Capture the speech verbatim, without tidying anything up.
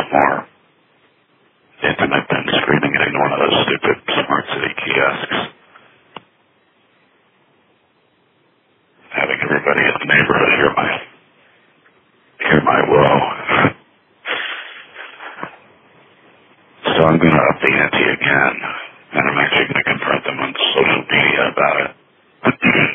lot more. The internet been screaming, getting one of those stupid smart city kiosks. Having everybody in the neighborhood hear my, hear my woe. So I'm going to up the ante again, and I'm actually going to confront them on social media about it.